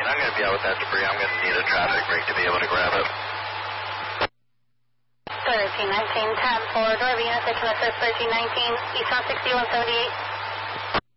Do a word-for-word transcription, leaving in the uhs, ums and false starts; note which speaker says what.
Speaker 1: I'm going to be out with that debris. I'm going to need a traffic rig to be able to grab it.
Speaker 2: thirteen nineteen, tab four, door Venus, H M S S thirteen nineteen, Eastbound sixty-one seventy-eight.